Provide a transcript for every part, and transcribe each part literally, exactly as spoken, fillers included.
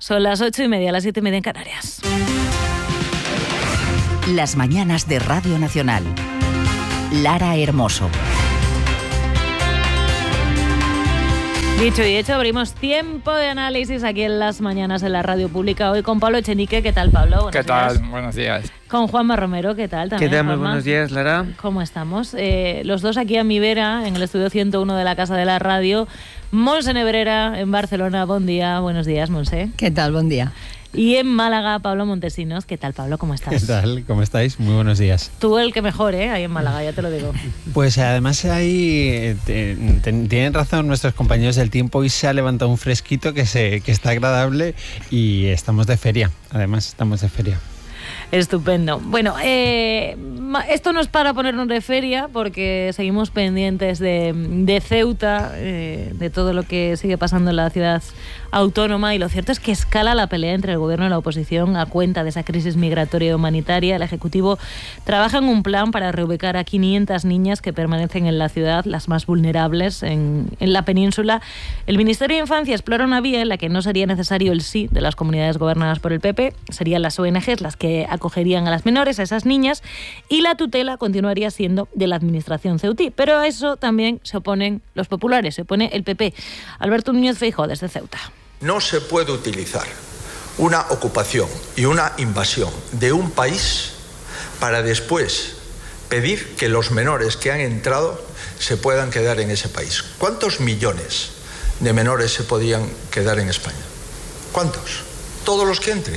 Son las ocho y media, las siete y media en Canarias. Las mañanas de Radio Nacional. Lara Hermoso. Dicho y hecho, abrimos tiempo de análisis aquí en las mañanas de la radio pública. Hoy con Pablo Echenique. ¿Qué tal, Pablo? Buenos ¿Qué tal? días. Buenos días. Con Juanma Romero. ¿Qué tal? También, ¿Qué tal? Muy Juanma. buenos días, Lara. ¿Cómo estamos? Eh, los dos aquí a mi vera, en el estudio ciento uno de la Casa de la Radio. Monse Nebrera, en Barcelona. Buen día. Buenos días, Monse. ¿Qué tal? Buen día. Y en Málaga, Pablo Montesinos. ¿Qué tal, Pablo? ¿Cómo estás? ¿Qué tal? ¿Cómo estáis? Muy buenos días. Tú el que mejor, ¿eh? Ahí en Málaga, ya te lo digo. Pues además ahí te, te, tienen razón nuestros compañeros del tiempo. Hoy se ha levantado un fresquito que, se, que está agradable y estamos de feria. Además, estamos de feria. Estupendo. Bueno, eh, esto no es para ponernos de feria porque seguimos pendientes de, de Ceuta, eh, de todo lo que sigue pasando en la ciudad autónoma, y lo cierto es que escala la pelea entre el gobierno y la oposición a cuenta de esa crisis migratoria y humanitaria. El Ejecutivo trabaja en un plan para reubicar a quinientas niñas que permanecen en la ciudad, las más vulnerables en, en la península. El Ministerio de Infancia explora una vía en la que no sería necesario el sí de las comunidades gobernadas por el P P, serían las O N Ges las que acogerían a las menores, a esas niñas, y la tutela continuaría siendo de la administración ceutí. Pero a eso también se oponen los populares, se opone el P P. Alberto Núñez Feijóo, desde Ceuta. No se puede utilizar una ocupación y una invasión de un país para después pedir que los menores que han entrado se puedan quedar en ese país. ¿Cuántos millones de menores se podían quedar en España? ¿Cuántos? Todos los que entren.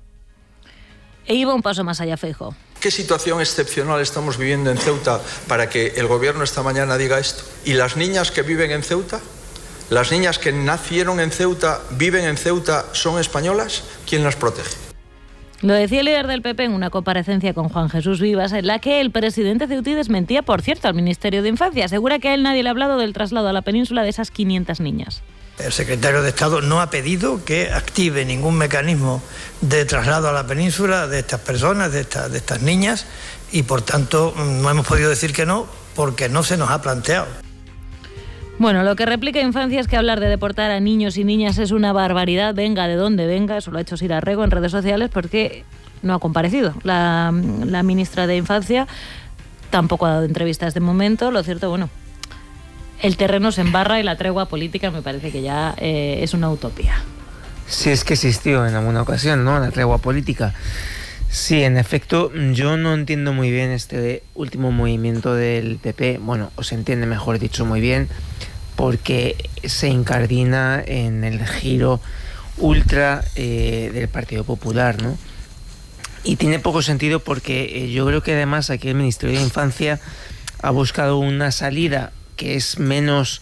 E iba un paso más allá, Feijóo. ¿Qué situación excepcional estamos viviendo en Ceuta para que el gobierno esta mañana diga esto? ¿Y las niñas que viven en Ceuta? ¿Las niñas que nacieron en Ceuta, viven en Ceuta, son españolas? ¿Quién las protege? Lo decía el líder del P P en una comparecencia con Juan Jesús Vivas, en la que el presidente ceutí desmentía, por cierto, al Ministerio de Infancia. Asegura que a él nadie le ha hablado del traslado a la península de esas quinientas niñas. El secretario de Estado no ha pedido que active ningún mecanismo de traslado a la península de estas personas, de, esta, de estas niñas, y por tanto no hemos podido decir que no, porque no se nos ha planteado. Bueno, lo que replica Infancia es que hablar de deportar a niños y niñas es una barbaridad, venga de donde venga. Eso lo ha hecho Sira Rego en redes sociales porque no ha comparecido. La, la ministra de Infancia tampoco ha dado entrevistas de momento. Lo cierto, bueno, el terreno se embarra y la tregua política me parece que ya eh, es una utopía. Si es que existió en alguna ocasión, ¿no?, la tregua política. Sí, en efecto, yo no entiendo muy bien este último movimiento del P P. Bueno, o se entiende, mejor dicho, muy bien, porque se incardina en el giro ultra eh, del Partido Popular, ¿no? Y tiene poco sentido porque eh, yo creo que además aquí el Ministerio de Infancia ha buscado una salida que es menos,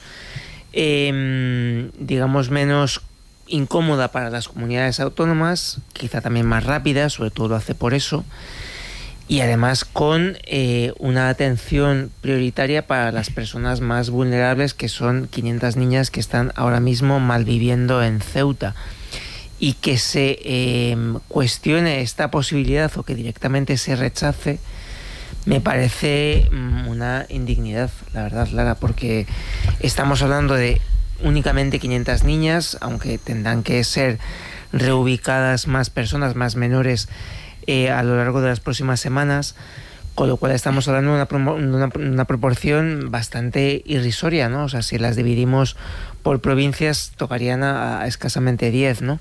eh, digamos, menos incómoda para las comunidades autónomas, quizá también más rápida, sobre todo lo hace por eso, y además con eh, una atención prioritaria para las personas más vulnerables, que son quinientas niñas que están ahora mismo malviviendo en Ceuta. Y que se eh, cuestione esta posibilidad o que directamente se rechace, me parece una indignidad, la verdad, Lara, porque estamos hablando de únicamente quinientas niñas, aunque tendrán que ser reubicadas más personas, más menores, eh, a lo largo de las próximas semanas, con lo cual estamos hablando de una, pro- una, una proporción bastante irrisoria, ¿no? O sea, si las dividimos por provincias, tocarían a, a escasamente diez, ¿no?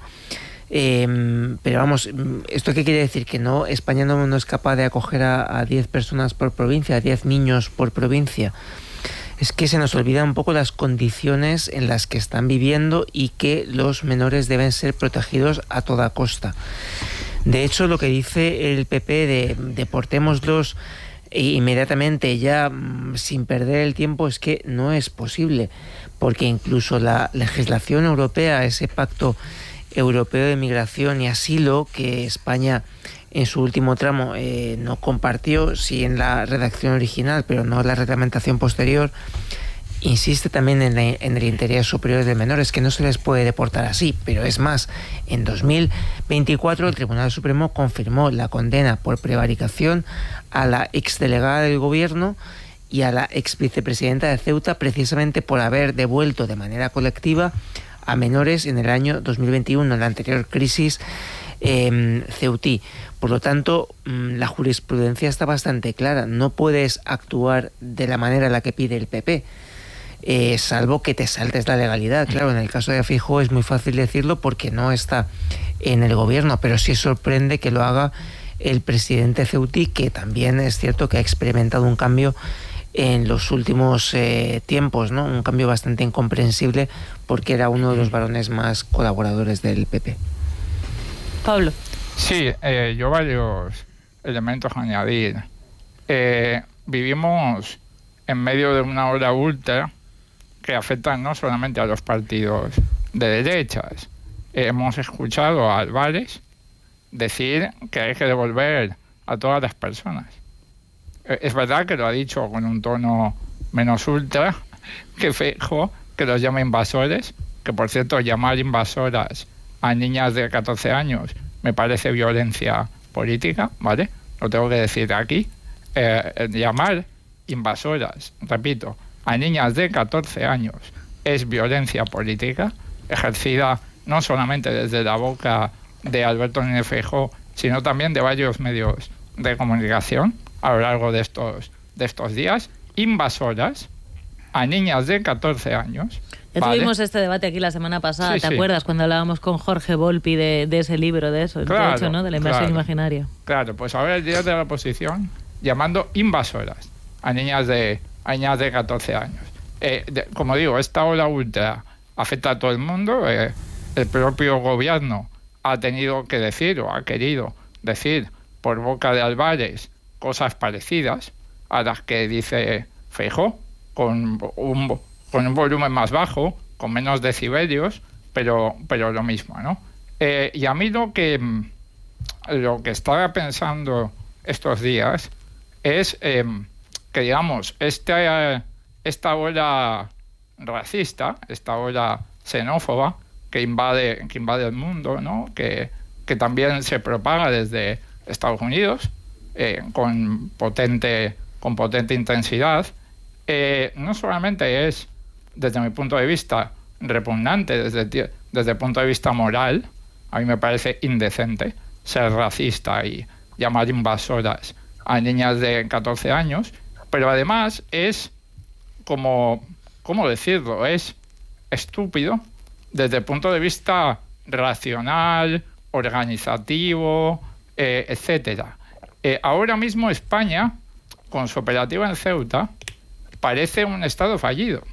Eh, pero vamos, ¿esto qué quiere decir? Que no, España no, no es capaz de acoger a, a diez personas por provincia, a diez niños por provincia. Es que se nos olvidan un poco las condiciones en las que están viviendo y que los menores deben ser protegidos a toda costa. De hecho, lo que dice el P P de deportémoslos inmediatamente, ya sin perder el tiempo, es que no es posible, porque incluso la legislación europea, ese pacto europeo de migración y asilo que España en su último tramo eh, no compartió, sí en la redacción original, pero no en la reglamentación posterior, insiste también en, la, en el interés superior de menores, que no se les puede deportar así. Pero es más, en dos mil veinticuatro el Tribunal Supremo confirmó la condena por prevaricación a la exdelegada del gobierno y a la ex vicepresidenta de Ceuta, precisamente por haber devuelto de manera colectiva a menores en el año dos mil veintiuno, en la anterior crisis eh, ceutí. Por lo tanto, la jurisprudencia está bastante clara. No puedes actuar de la manera en la que pide el P P, eh, salvo que te saltes la legalidad. Claro, en el caso de Feijóo es muy fácil decirlo porque no está en el gobierno, pero sí sorprende que lo haga el presidente ceutí, que también es cierto que ha experimentado un cambio en los últimos eh, tiempos, ¿no? Un cambio bastante incomprensible porque era uno de los varones más colaboradores del P P. Pablo. Sí, eh, yo varios elementos a añadir. Eh, vivimos en medio de una ola ultra que afecta no solamente a los partidos de derechas. Eh, hemos escuchado a Álvarez decir que hay que devolver a todas las personas. Eh, es verdad que lo ha dicho con un tono menos ultra que Feijóo, que los llama invasores, que por cierto llamar invasoras a niñas de catorce años me parece violencia política, ¿vale? Lo tengo que decir aquí. Eh, llamar invasoras, repito, a niñas de catorce años es violencia política, ejercida no solamente desde la boca de Alberto Núñez Feijóo, sino también de varios medios de comunicación a lo largo de estos, de estos días. Invasoras a niñas de catorce años. Ya ¿vale? tuvimos este debate aquí la semana pasada, Sí, ¿te sí. acuerdas? Cuando hablábamos con Jorge Volpi de, de ese libro, de eso, Claro, de hecho, ¿no? De la invasión claro. imaginaria. Claro, pues ahora el líder de la oposición llamando invasoras a niñas de, a niñas de catorce años. Eh, de, como digo, esta ola ultra afecta a todo el mundo. Eh, el propio gobierno ha tenido que decir o ha querido decir por boca de Álvarez cosas parecidas a las que dice Feijóo, con un, con un volumen más bajo, con menos decibelios, pero, pero lo mismo, ¿no? Eh, y a mí lo que, lo que estaba pensando estos días es eh, que, digamos, esta, esta ola racista, esta ola xenófoba que invade, que invade el mundo, ¿no? Que, que también se propaga desde Estados Unidos eh, con potente, con potente intensidad, eh, no solamente es, desde mi punto de vista, repugnante, desde, desde el punto de vista moral, a mí me parece indecente ser racista y llamar invasoras a niñas de catorce años, pero además es, como, ¿cómo decirlo?, es estúpido desde el punto de vista racional, organizativo, eh, etcétera. Eh, ahora mismo España, con su operativa en Ceuta, parece un estado fallido,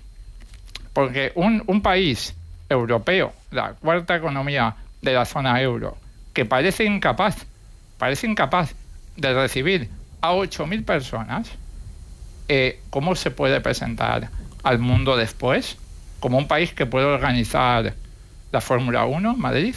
porque un, un país europeo, la cuarta economía de la zona euro, que parece incapaz, parece incapaz de recibir a ocho mil personas, eh, ¿cómo se puede presentar al mundo después como un país que puede organizar la Fórmula uno en Madrid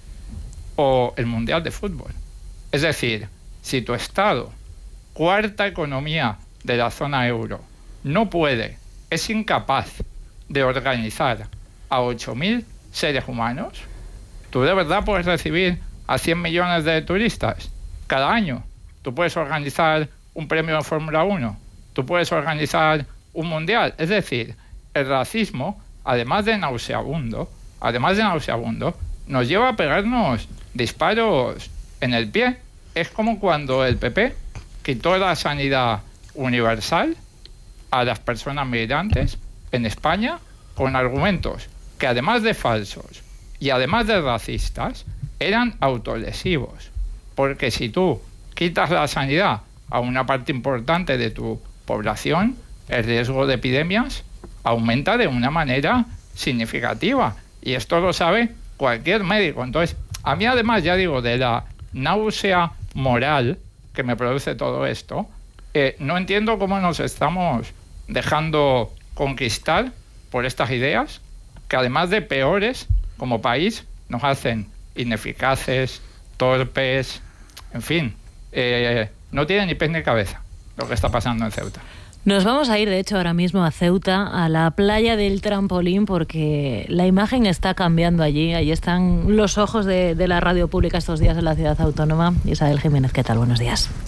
o el Mundial de Fútbol? Es decir, si tu Estado, cuarta economía de la zona euro, no puede, es incapaz de organizar a ocho mil seres humanos, ¿tú de verdad puedes recibir a cien millones de turistas cada año? ¿Tú puedes organizar un premio de Fórmula uno? ¿Tú puedes organizar un mundial? Es decir, el racismo, además de nauseabundo, además de nauseabundo, nos lleva a pegarnos disparos en el pie. Es como cuando el P P quitó la sanidad universal a las personas migrantes en España con argumentos que, además de falsos y además de racistas, eran autolesivos. Porque si tú quitas la sanidad a una parte importante de tu población, el riesgo de epidemias aumenta de una manera significativa. Y esto lo sabe cualquier médico. Entonces, a mí, además, ya digo, de la náusea moral que me produce todo esto, eh, no entiendo cómo nos estamos dejando conquistar por estas ideas que, además de peores como país, nos hacen ineficaces, torpes, en fin, eh, no tiene ni pie ni cabeza lo que está pasando en Ceuta. Nos vamos a ir, de hecho, ahora mismo a Ceuta, a la playa del Trampolín, porque la imagen está cambiando allí. Allí están los ojos de, de la radio pública estos días en la ciudad autónoma. Isabel Jiménez, ¿qué tal? Buenos días.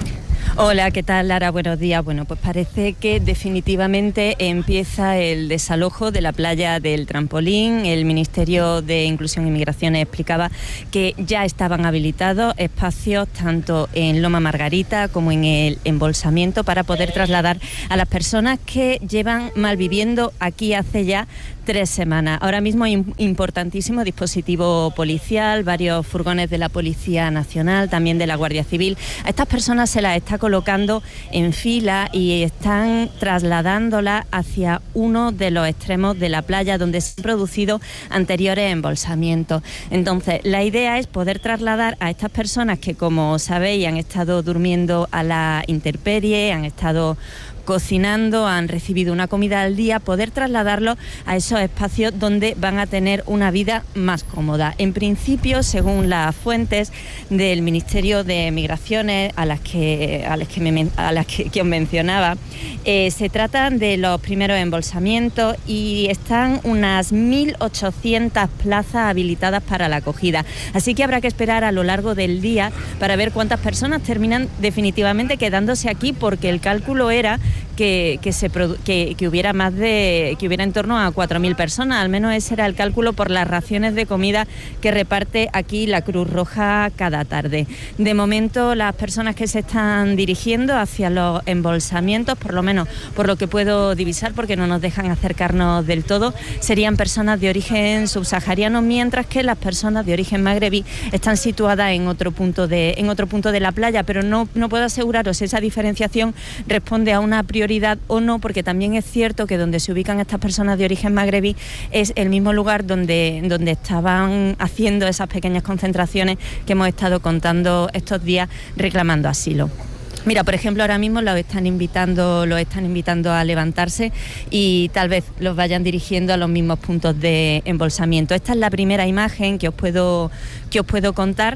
Hola, ¿qué tal, Lara? Buenos días. Bueno, pues parece que definitivamente empieza el desalojo de la playa del Trampolín. El Ministerio de Inclusión y Migraciones explicaba que ya estaban habilitados espacios tanto en Loma Margarita como en el embolsamiento para poder trasladar a las personas que llevan malviviendo aquí hace ya tres semanas. Ahora mismo hay un importantísimo dispositivo policial, varios furgones de la Policía Nacional, también de la Guardia Civil. A estas personas se las está colocando en fila y están trasladándolas hacia uno de los extremos de la playa donde se han producido anteriores embolsamientos. Entonces, la idea es poder trasladar a estas personas que, como sabéis, han estado durmiendo a la intemperie, han estado cocinando, han recibido una comida al día, poder trasladarlos a esos espacios donde van a tener una vida más cómoda. En principio, según las fuentes del Ministerio de Migraciones a las que, a las que, me, a las que, que os mencionaba, eh, se tratan de los primeros embolsamientos y están unas mil ochocientas plazas habilitadas para la acogida. Así que habrá que esperar a lo largo del día para ver cuántas personas terminan definitivamente quedándose aquí, porque el cálculo era Que, que, se, que, que hubiera más de que hubiera en torno a cuatro mil personas, al menos ese era el cálculo por las raciones de comida que reparte aquí la Cruz Roja cada tarde. De momento, las personas que se están dirigiendo hacia los embolsamientos, por lo menos por lo que puedo divisar, porque no nos dejan acercarnos del todo, serían personas de origen subsahariano, mientras que las personas de origen magrebí están situadas en otro punto de en otro punto de la playa, pero no, no puedo aseguraros si esa diferenciación responde a una prioridad o no, porque también es cierto que donde se ubican estas personas de origen magrebí es el mismo lugar donde, donde estaban haciendo esas pequeñas concentraciones que hemos estado contando estos días reclamando asilo. Mira, por ejemplo, ahora mismo los están invitando, los están invitando a levantarse y tal vez los vayan dirigiendo a los mismos puntos de embolsamiento. Esta es la primera imagen que os puedo que os puedo contar.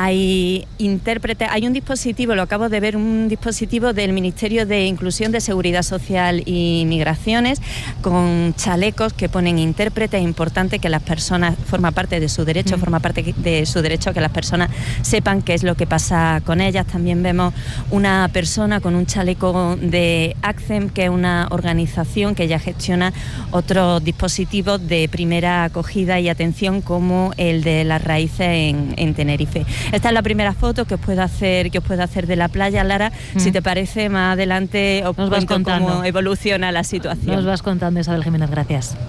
Hay intérpretes, hay un dispositivo, lo acabo de ver, un dispositivo del Ministerio de Inclusión, de Seguridad Social y Migraciones con chalecos que ponen intérpretes. Es importante que las personas, forma parte de su derecho, mm. forma parte de su derecho que las personas sepan qué es lo que pasa con ellas. También vemos una persona con un chaleco de ACCEM, que es una organización que ya gestiona otros dispositivos de primera acogida y atención, como el de las raíces en, en Tenerife. Esta es la primera foto que os puedo hacer, que os puedo hacer de la playa, Lara. Mm. Si te parece, más adelante os Nos cuento cómo evoluciona la situación. Nos vas contando, Isabel Jiménez, gracias.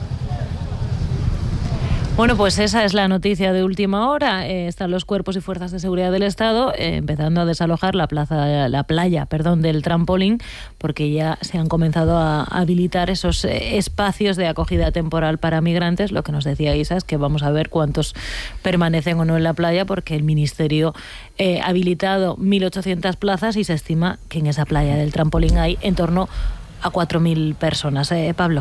Bueno, pues esa es la noticia de última hora. Eh, están los cuerpos y fuerzas de seguridad del Estado eh, empezando a desalojar la plaza, la playa, perdón, del Trampolín, porque ya se han comenzado a habilitar esos eh, espacios de acogida temporal para migrantes. Lo que nos decía Isa es que vamos a ver cuántos permanecen o no en la playa, porque el Ministerio eh, ha habilitado mil ochocientas plazas y se estima que en esa playa del Trampolín hay en torno a cuatro mil personas. ¿Eh, Pablo?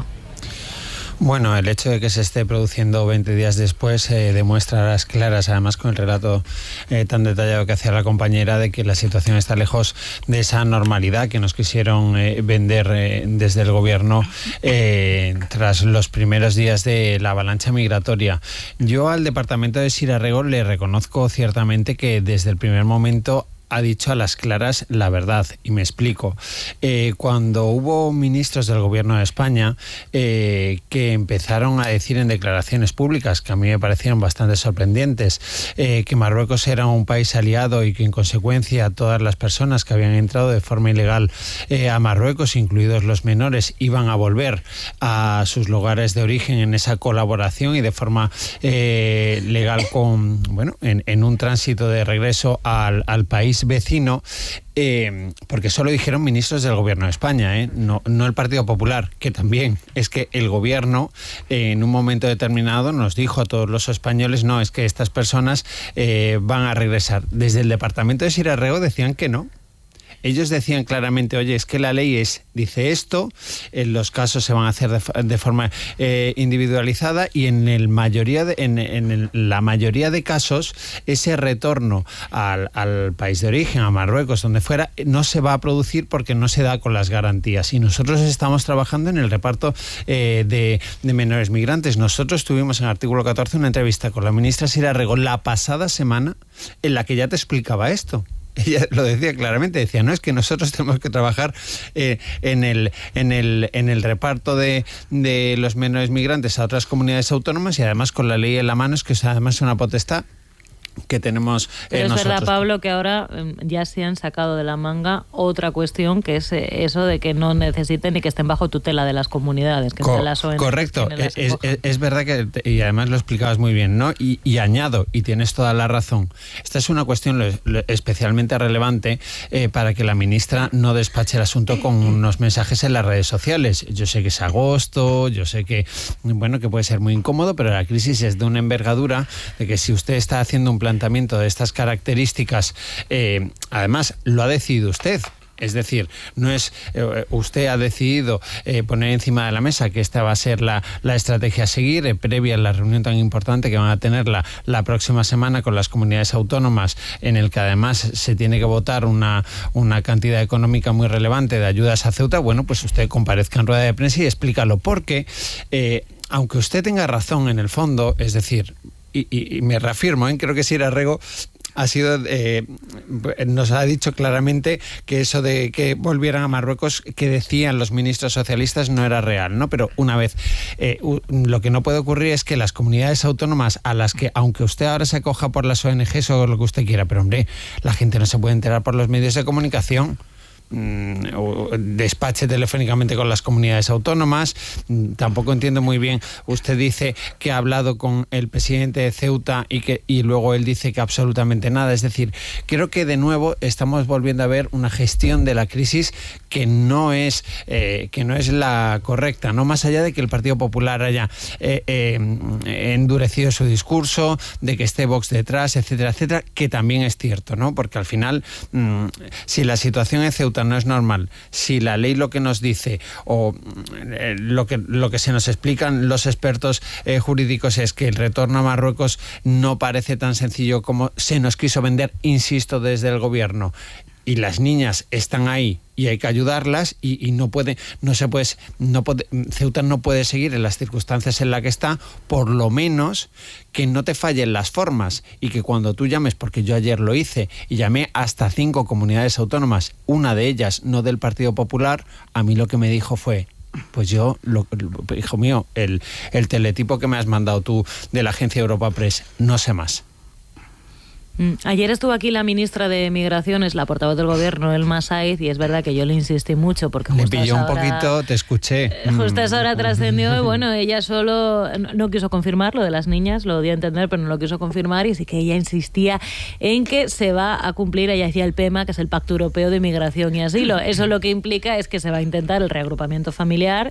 Bueno, el hecho de que se esté produciendo veinte días después eh, demuestra a las claras, además con el relato eh, tan detallado que hacía la compañera, de que la situación está lejos de esa normalidad que nos quisieron eh, vender eh, desde el gobierno eh, tras los primeros días de la avalancha migratoria. Yo al departamento de Sir-Arrego le reconozco ciertamente que desde el primer momento ha dicho a las claras la verdad, y me explico. Eh, cuando hubo ministros del gobierno de España eh, que empezaron a decir en declaraciones públicas, que a mí me parecieron bastante sorprendentes, eh, que Marruecos era un país aliado y que en consecuencia todas las personas que habían entrado de forma ilegal eh, a Marruecos, incluidos los menores, iban a volver a sus lugares de origen en esa colaboración y de forma eh, legal con, bueno, en, en un tránsito de regreso al, al país vecino, eh, porque solo dijeron ministros del gobierno de España, eh, no, no el Partido Popular, que también es que el gobierno eh, en un momento determinado nos dijo a todos los españoles, no, es que estas personas eh, van a regresar. Desde el departamento de Sir-Arrego decían que no. Ellos decían claramente, oye, es que la ley es, dice esto, en los casos se van a hacer de, de forma eh, individualizada, y en, el mayoría de, en, en el, la mayoría de casos ese retorno al, al país de origen, a Marruecos, donde fuera, no se va a producir porque no se da con las garantías. Y nosotros estamos trabajando en el reparto eh, de, de menores migrantes. Nosotros tuvimos en Artículo catorce una entrevista con la ministra Sir-Arrego la pasada semana en la que ya te explicaba esto. ella lo decía claramente, decía, no, es que nosotros tenemos que trabajar eh, en, el, en, el, en el reparto de, de los menores migrantes a otras comunidades autónomas y además con la ley en la mano, es que es además una potestad que tenemos eh, Pero es nosotros. verdad, Pablo, que ahora eh, ya se han sacado de la manga otra cuestión, que es eh, eso de que no necesiten ni que estén bajo tutela de las comunidades, que Co- las O N G correcto, las es, es, es verdad que, y además lo explicabas muy bien, ¿no? Y, y añado, y tienes toda la razón, esta es una cuestión lo, lo, especialmente relevante eh, para que la ministra no despache el asunto con unos mensajes en las redes sociales. Yo sé que es agosto, yo sé que, bueno, que puede ser muy incómodo, pero la crisis es de una envergadura de que si usted está haciendo un planteamiento de estas características, eh, además lo ha decidido usted. Es decir, no es eh, usted ha decidido eh, poner encima de la mesa que esta va a ser la, la estrategia a seguir, eh, previa a la reunión tan importante que van a tener la, la próxima semana con las comunidades autónomas, en el que además se tiene que votar una, una cantidad económica muy relevante de ayudas a Ceuta. Bueno, pues usted comparezca en rueda de prensa y explícalo, porque eh, aunque usted tenga razón en el fondo, es decir, y, y, y me reafirmo, ¿eh? Creo que Sira Rego ha sido, eh, nos ha dicho claramente que eso de que volvieran a Marruecos, que decían los ministros socialistas, no era real, ¿no? Pero una vez, eh, lo que no puede ocurrir es que las comunidades autónomas a las que, aunque usted ahora se acoja por las O N Ges o lo que usted quiera, pero hombre, la gente no se puede enterar por los medios de comunicación. O despache telefónicamente con las comunidades autónomas. Tampoco entiendo muy bien, usted dice que ha hablado con el presidente de Ceuta y que y luego él dice que absolutamente nada. Es decir, creo que de nuevo estamos volviendo a ver una gestión de la crisis que no es eh, que no es la correcta, no más allá de que el Partido Popular haya eh, eh, endurecido su discurso, de que esté Vox detrás, etcétera, etcétera, que también es cierto, ¿no? Porque al final, mmm, si la situación en Ceuta no es normal, si la ley lo que nos dice o eh, lo que lo que se nos explican los expertos eh, jurídicos es que el retorno a Marruecos no parece tan sencillo como se nos quiso vender, insisto, desde el gobierno, y las niñas están ahí y hay que ayudarlas y, y no puede, no se puede, no puede, Ceuta no puede seguir en las circunstancias en las que está, por lo menos que no te fallen las formas y que cuando tú llames, porque yo ayer lo hice y llamé hasta cinco comunidades autónomas, una de ellas no del Partido Popular, a mí lo que me dijo fue: pues yo, lo, lo, hijo mío, el, el teletipo que me has mandado tú de la agencia Europa Press, no sé más. Ayer estuvo aquí la ministra de Migraciones, la portavoz del gobierno, Elma Saiz, y es verdad que yo le insistí mucho porque le justo pilló a un esa hora, poquito, te escuché. Justo a esa hora trascendió y bueno, ella solo no, no quiso confirmar lo de las niñas, lo dio a entender, pero no lo quiso confirmar, y sí que ella insistía en que se va a cumplir, ella decía el P E M A, que es el Pacto Europeo de Migración y Asilo. Eso lo que implica es que se va a intentar el reagrupamiento familiar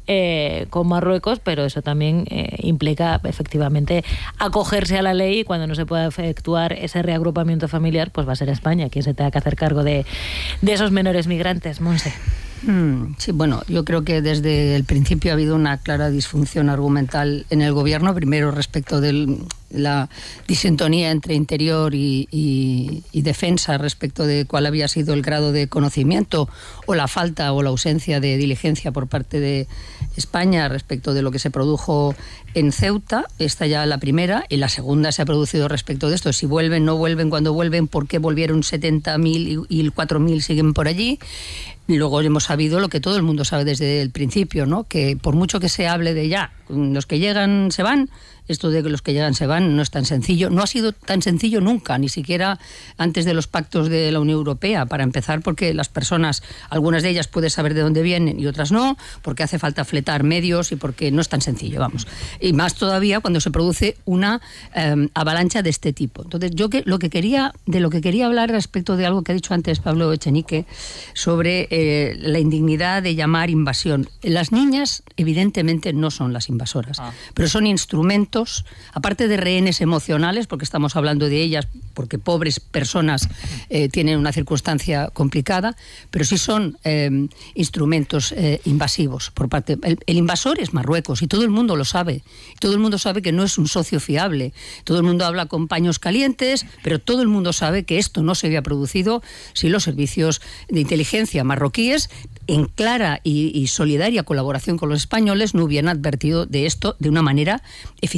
Eh, con Marruecos, pero eso también eh, implica efectivamente acogerse a la ley, y cuando no se pueda efectuar ese reagrupamiento familiar, pues va a ser España quien se tenga que hacer cargo de, de esos menores migrantes. Monse. Mm, sí, bueno, yo creo que desde el principio ha habido una clara disfunción argumental en el gobierno, primero respecto de la disintonía entre interior y, y, y defensa respecto de cuál había sido el grado de conocimiento o la falta o la ausencia de diligencia por parte de España respecto de lo que se produjo en Ceuta. Esta ya la primera, y la segunda se ha producido respecto de esto: si vuelven, no vuelven, cuándo vuelven, por qué volvieron setenta mil y, y cuatro mil siguen por allí. Y luego hemos sabido lo que todo el mundo sabe desde el principio, ¿no? Que por mucho que se hable de ya, los que llegan se van, esto de que los que llegan se van no es tan sencillo, no ha sido tan sencillo nunca, ni siquiera antes de los pactos de la Unión Europea, para empezar, porque las personas, algunas de ellas puedes saber de dónde vienen y otras no, porque hace falta fletar medios y porque no es tan sencillo, vamos. Y más todavía cuando se produce una eh, avalancha de este tipo. Entonces, yo que, lo que quería, de lo que quería hablar respecto de algo que ha dicho antes Pablo Echenique sobre eh, la indignidad de llamar invasión. Las niñas, evidentemente, no son las invasoras, ah. pero son instrumentos, aparte de rehenes emocionales, porque estamos hablando de ellas, porque pobres personas eh, tienen una circunstancia complicada, pero sí son eh, instrumentos eh, invasivos por parte. El, el invasor es Marruecos y todo el mundo lo sabe. Todo el mundo sabe que no es un socio fiable. Todo el mundo habla con paños calientes, pero todo el mundo sabe que esto no se había producido si los servicios de inteligencia marroquíes, en clara y, y solidaria colaboración con los españoles, no hubieran advertido de esto de una manera eficiente.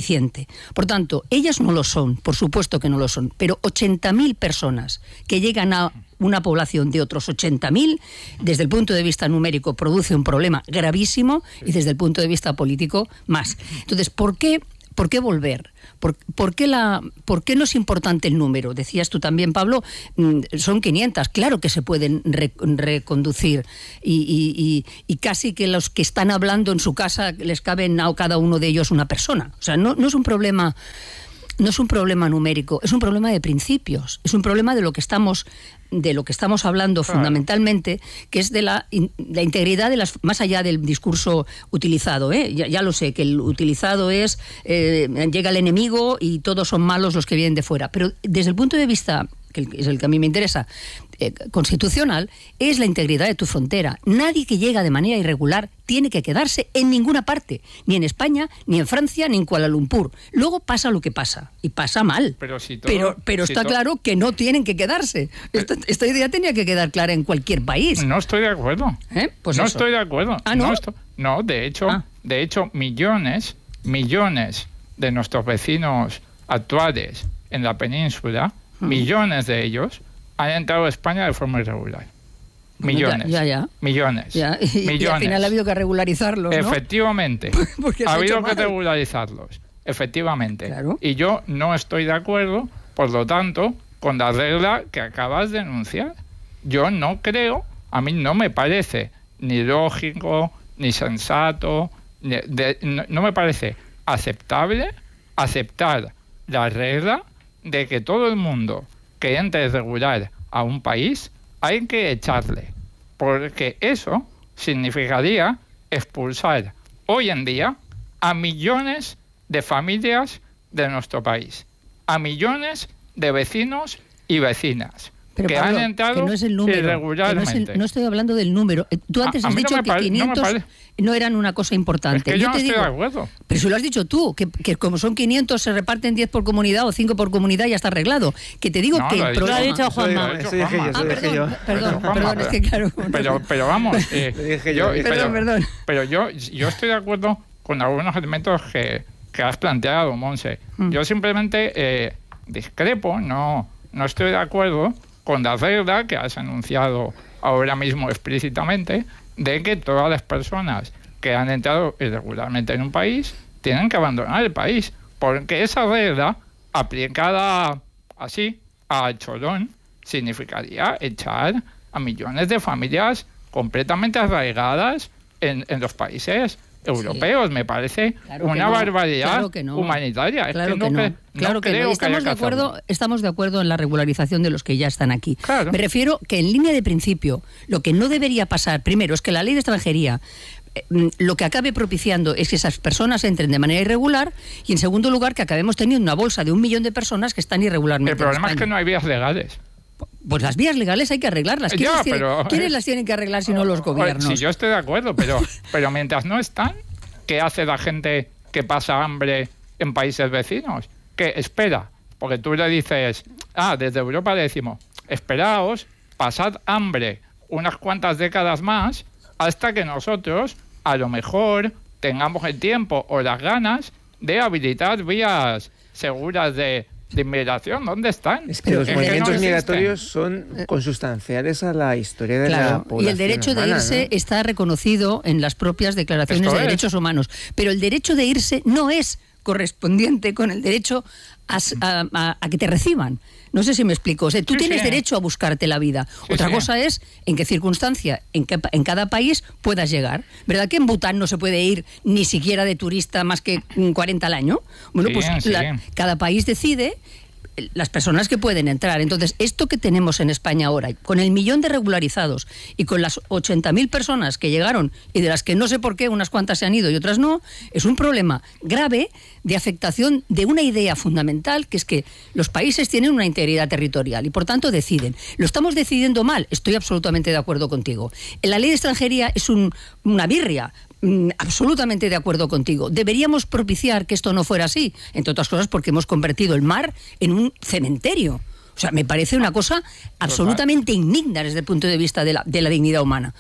suficiente. Por tanto, ellas no lo son, por supuesto que no lo son, pero ochenta mil personas que llegan a una población de otros ochenta mil, desde el punto de vista numérico produce un problema gravísimo y desde el punto de vista político más. Entonces, ¿por qué, por qué volver? ¿Por, por, qué la, ¿Por qué no es importante el número? Decías tú también, Pablo, son quinientas, claro que se pueden re, reconducir y, y, y, y casi que los que están hablando en su casa les caben a cada uno de ellos una persona. O sea, no, no es un problema... No es un problema numérico, es un problema de principios, es un problema de lo que estamos, de lo que estamos hablando claro. fundamentalmente, que es de la, la integridad de las, más allá del discurso utilizado, ¿eh? ya, ya lo sé, que el utilizado es eh, llega el enemigo y todos son malos los que vienen de fuera, pero desde el punto de vista, que es el que a mí me interesa, eh, constitucional, es la integridad de tu frontera. Nadie que llega de manera irregular tiene que quedarse en ninguna parte, ni en España, ni en Francia, ni en Kuala Lumpur. Luego pasa lo que pasa, y pasa mal. Pero, si todo, pero, pero si está todo... claro que no tienen que quedarse. Esta, esta idea tenía que quedar clara en cualquier país. No estoy de acuerdo. ¿Eh? Pues no eso. estoy de acuerdo. ¿Ah, no? No, estoy... no de hecho, ah. de hecho, millones, millones de nuestros vecinos actuales en la península, uh-huh. millones de ellos han entrado a España de forma irregular. Millones. Ya, ya. Millones. Ya. Y, millones. Y al final ha habido que regularizarlos, ¿no? Efectivamente. Ha habido que regularizarlos. Efectivamente. Claro. Y yo no estoy de acuerdo, por lo tanto, con la regla que acabas de enunciar. Yo no creo, a mí no me parece ni lógico, ni sensato, ni de, no, no me parece aceptable aceptar la regla de que todo el mundo que entre regular a un país hay que echarle, porque eso significaría expulsar hoy en día a millones de familias de nuestro país, a millones de vecinos y vecinas. Pero que Pablo, han entrado que no es el número, irregularmente. Que no, es el, no estoy hablando del número. Tú antes a, has a dicho no que pare, quinientos no, no eran una cosa importante. Es que yo, yo no te estoy digo, de acuerdo. Pero si lo has dicho tú, que, que como son quinientos se reparten diez por comunidad o cinco por comunidad y ya está arreglado. Que te digo no, que lo el problema... Lo ha dicho Juanma. Eso dije yo, eso ah, dije perdón, yo. perdón, Juanma, perdón, es que claro... Pero, pero vamos, eh, dije yo, yo. pero, Perdón, perdón. Pero yo, yo estoy de acuerdo con algunos elementos que, que has planteado, Monse. Mm. Yo simplemente eh, discrepo, no, no estoy de acuerdo con la regla que has anunciado ahora mismo explícitamente de que todas las personas que han entrado irregularmente en un país tienen que abandonar el país, porque esa regla aplicada así a cholón significaría echar a millones de familias completamente arraigadas en, en los países europeos. Sí. Me parece claro una no. barbaridad claro que no. humanitaria. Claro es que, que no, no, claro no que creo no. Estamos, que de acuerdo, estamos de acuerdo en la regularización de los que ya están aquí. Claro. Me refiero que en línea de principio, lo que no debería pasar, primero, es que la ley de extranjería eh, lo que acabe propiciando es que esas personas entren de manera irregular y, en segundo lugar, que acabemos teniendo una bolsa de un millón de personas que están irregularmente. El problema es que no hay vías legales. Pues las vías legales hay que arreglarlas. ¿Quiénes, ya, tienen, pero, ¿quiénes las tienen que arreglar si no los gobiernos? Sí, yo estoy de acuerdo, pero, pero mientras no están, ¿qué hace la gente que pasa hambre en países vecinos? Que espera, porque tú le dices, ah, desde Europa le decimos, esperaos, pasad hambre unas cuantas décadas más hasta que nosotros, a lo mejor, tengamos el tiempo o las ganas de habilitar vías seguras de... de inmigración. ¿Dónde están? Es que los ¿En movimientos no migratorios son consustanciales a la historia de claro, la población y el derecho humana, de irse ¿no? está reconocido en las propias declaraciones Esto de es. derechos humanos, pero el derecho de irse no es correspondiente con el derecho a, a, a, a que te reciban. No sé si me explico. O sea, tú sí, tienes sí. derecho a buscarte la vida. Sí, Otra sí. cosa es en qué circunstancia, en, qué, en cada país puedas llegar. ¿Verdad que en Bután no se puede ir ni siquiera de turista más que cuarenta al año? Bueno, Sí, pues sí. la, cada país decide las personas que pueden entrar. Entonces, esto que tenemos en España ahora, con el millón de regularizados y con las ochenta mil personas que llegaron y de las que no sé por qué unas cuantas se han ido y otras no, es un problema grave de afectación de una idea fundamental, que es que los países tienen una integridad territorial y por tanto deciden. Lo estamos decidiendo mal, estoy absolutamente de acuerdo contigo. La ley de extranjería es un, una birria. Absolutamente de acuerdo contigo. Deberíamos propiciar que esto no fuera así, entre otras cosas porque hemos convertido el mar en un cementerio. O sea, me parece una cosa absolutamente indigna desde el punto de vista de la, de la dignidad humana.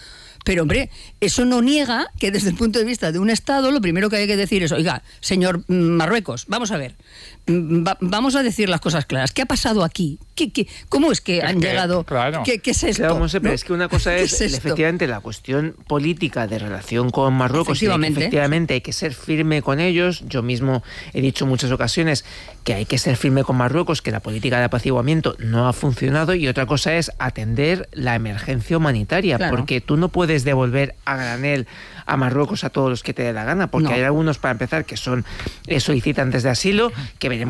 Pero, hombre, eso no niega que desde el punto de vista de un Estado lo primero que hay que decir es, oiga, señor Marruecos, vamos a ver, va, vamos a decir las cosas claras. ¿Qué ha pasado aquí? ¿Qué, qué, ¿Cómo es que es han que, llegado? Claro. ¿Qué, qué es esto? Claro, Monse, pero ¿no? es que una cosa es, es efectivamente la cuestión política de relación con Marruecos y de que efectivamente hay que ser firme con ellos. Yo mismo he dicho en muchas ocasiones que hay que ser firme con Marruecos, que la política de apaciguamiento no ha funcionado, y otra cosa es atender la emergencia humanitaria, claro. porque tú no puedes devolver a granel a Marruecos a todos los que te dé la gana, porque no. hay algunos, para empezar, que son eh, solicitantes de asilo, que veremos